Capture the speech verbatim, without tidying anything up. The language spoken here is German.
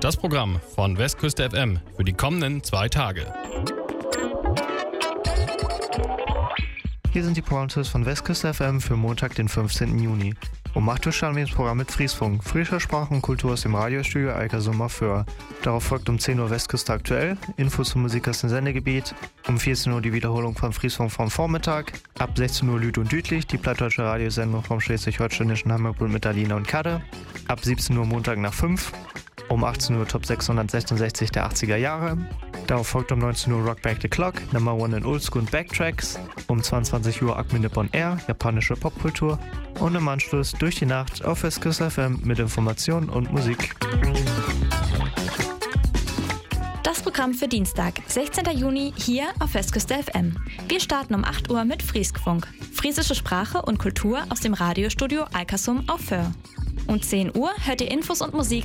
Das Programm von Westküste F M für die kommenden zwei Tage. Hier sind die Programmtipps von Westküste F M für Montag, den fünfzehnten Juni. Um acht Uhr starten wir das Programm mit Friesfunk, frischer Sprache und Kultur aus dem Radiostudio Alkersum auf Föhr. Darauf folgt um zehn Uhr Westküste aktuell, Infos zur Musik aus dem Sendegebiet, um vierzehn Uhr die Wiederholung von Friesfunk vom Vormittag, ab sechzehn Uhr Lüd und Dütlich, die plattdeutsche Radiosendung vom schleswig-holsteinischen Hammerbund mit Alina und Kadde, ab siebzehn Uhr Montag nach fünf, um achtzehn Uhr Top sechshundertsechsundsechzig der achtziger Jahre. Darauf folgt um neunzehn Uhr Rock Back the Clock, Number One in Oldschool und Backtracks, um zweiundzwanzig Uhr Akme Nippon Air, japanische Popkultur und im Anschluss durch die Nacht auf Westküste F M mit Informationen und Musik. Das Programm für Dienstag, sechzehnten Juni, hier auf Westküste F M. Wir starten um acht Uhr mit Frieskfunk, friesische Sprache und Kultur aus dem Radiostudio Alkersum auf Föhr. Um zehn Uhr hört ihr Infos und Musik